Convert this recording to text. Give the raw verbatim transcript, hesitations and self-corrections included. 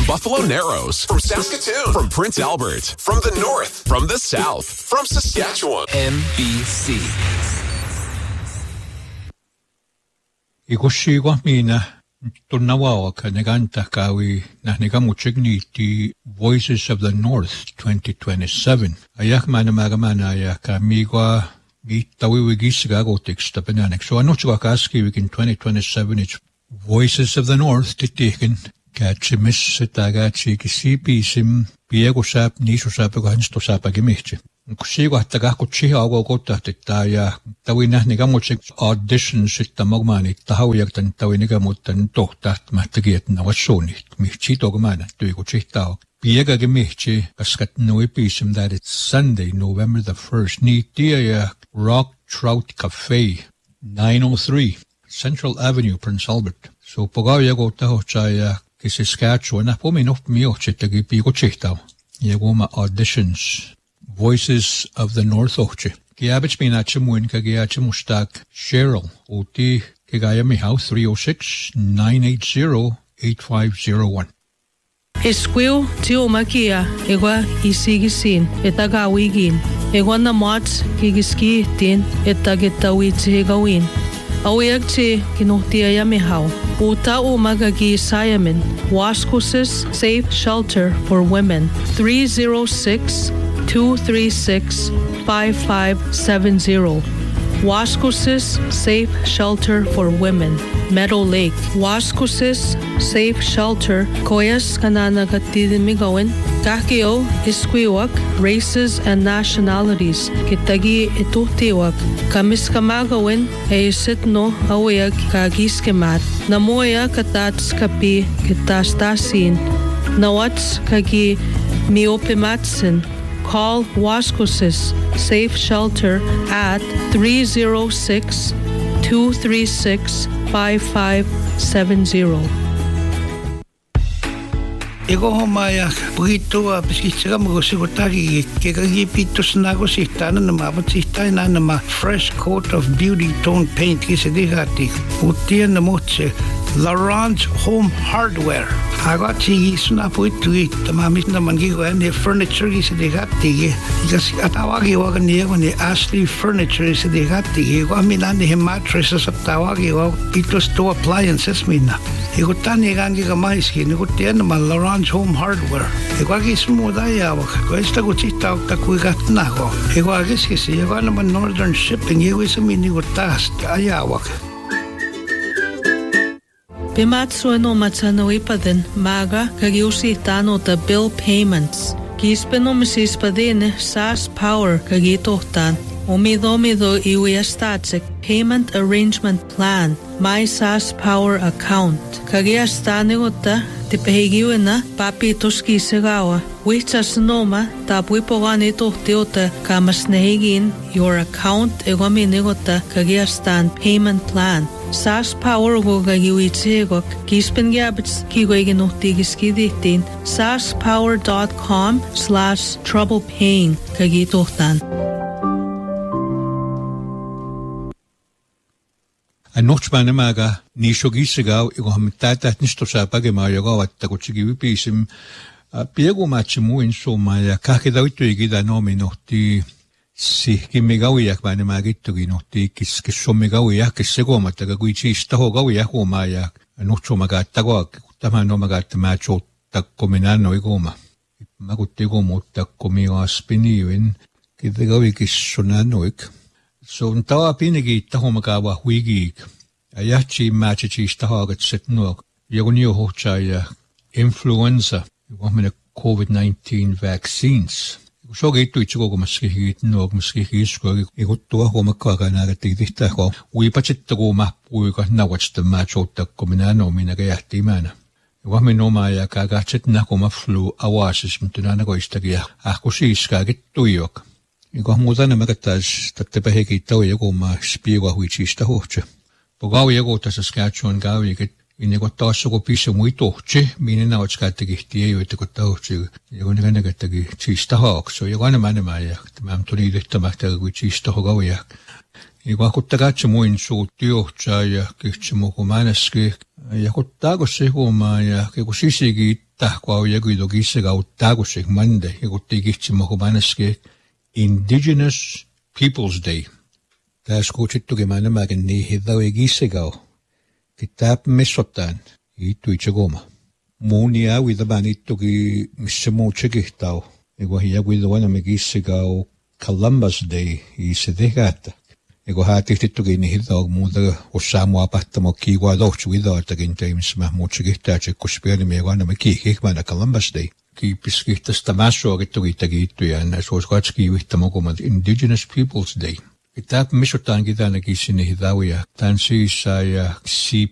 Buffalo Narrows, from Saskatoon, from Prince Albert, from the north, from the south, from Saskatchewan. M B C. Ikushigwa mina tunawa ka neganta kawi na negamuchigni ti Voices of the North twenty twenty-seven. Ayak mana magamana ayak amigwa gitawi wigisiga gotiks tapenanek. So anochwa kaski wigin twenty twenty-seven it's Voices of the North titikin kachimis sitagachi kisipi sim piego sap niso sap ko hansto sapa gimichi. Kusigo hatta ko chiha ago gota titaya tawina nigamuchig auditions sitta magmani tahawiyak tan tawiniga mutan tohtat mahtagiet na wasonit michi togmana tuigo chihta piega gimichi kaskat no episim that it's Sunday November the first ni tia Rock Trout Cafe nine oh three Central Avenue Prince Albert so pogawya go taho chaya Saskatchewan na pominof mio chitagi pigo chihta yegoma auditions Voices of the North Oche. Kiabich Minachimwin Kagiachimustak Cheryl Oti Kigaya Mihau three oh six nine eight zero eight five zero one. Esquil tio makia egwa isigisin etagawigin egwa na mats kigiski tin etagetawi tigawin aweg chi kinuhtia ya mihau uta umagagi Siamen Waskusis Safe Shelter for Women three oh six two three six five five seven zero. Waskusis Safe Shelter for Women, Meadow Lake. Waskusis Safe Shelter, Koyas Kanana Katidimigawin, Kakio Isquiwak, Races and Nationalities, Kitagi Itutiwak, Kamiskamagawin, Eisitno Awyak Kagiskemat, Namoya Katats Kapi Kitastasin, Nawats Kagi Miopimatsin. Call Waskusis Safe Shelter at three oh six two three six five five seven zero. Ego homaya pagito a piskitsaka mo sigutagi kekagi pitos na go sihtana na mabatsihta na na fresh coat of beauty tone paint kisidihati utian na motse Laurent's Home Hardware. Agot si suna po ito tamamit naman gigo ni furniture kisidihati kasi atawagi wagan niya ko ni Ashley Furniture kisidihati ko aminan ni mattresses at tawagi wag pitos to appliances mina. Igutan ni gangi kamais ki nigutian naman Laurent's Home Hardware. Iguagi sumuda yawak. Ko esta guchita og takuigat na ko. Iguagi si igual naman Northern Shipping igual sa minigutas ayawak. Pimatsuano matsanoy pa din maga kagiusi tano ta bill payments. Kispeno misispa din S A S Power kagitohtan. Umido-mido iwiastatsik payment arrangement plan my S A S Power account. Kagiastanigota tipahigiwe na papitos kisagawa. Wichas noma tapuipogani tohtiota kamas nahigin your account egominigota kagiastan payment plan. S A S Power go kagiwichigok kispengabits kigoiginuhtigiskidiktin saspower.com slash trouble paying kagitohtan. Anochmane maga nisho gisigaw iko hamitata nisto sa pagemayo at takutsigi wipisim piego machimu inso maya kakidaw ito igida no minoti si kimigawiyak mane magito ginoti kis kisomigawiyak kisego matagaguichi istaho gawiyak o maya anocho magatago tamano magatamacho takkominano igoma magutigo mo takkomiwa spiniwin kidegawi kisonanoik so ntawa pinigi taho magawa huigig ayachi machichi stahagat setnuak yagunio hochaya influenza wamena COVID nineteen vaccines so gitu ichigo go maskihit no maskihis ko iguttua ho makkaga nagatigdihta ko uipachitgo mapui ka nawachta machota kominano minagayahti mana wameno maya kagachet na ko maflu awasis mtunana go istagia akusis kagittuiok Iko muutana magatas tattepaheki tau yago ma spiwa huichista hoche. Pogau yago ta Saskatchewan gawi ket iniko tasso ko pisa mui toche minena otskattegi ei yoiteko tauchi yago neganegatti chista hook so yago na mane maya mam tuni detta mahta huichista hogawi Iwa kuttakaatsi muin suutiohtsaa ja kihtsimoko manaski. Ja kuttaakossi huomaa ja kiku sisiki tahkua ja kuido kissega uttaakossi mande. Ja kutti kihtsimoko manaski Indigenous Peoples Day. Tässä kutsittukin mä nämäkin niin hidhaui kissega. Kittaap messotaan. Ittu itse goma. Muun ja uidabaan ittuki missä muu tsekihtau. Iwa hiya kuido vanhamme kissega Columbus Day i se tehkäättä. Ego haatihtettukin niin hidhaug muuta osaamu apahtamo kiiwaa dohtsu idhaartakin teimissä mä muutsi kihtäätse, kun spielimi ego annamme kiihkihmana Columbus Day. Kiipis kihtasta mässoa kittukitta kiittyjä, ja suos katski yhtämokumat Indigenous Peoples Day. Tämä missotaan kitänä kissin hidhauja. Tämän siissa ja C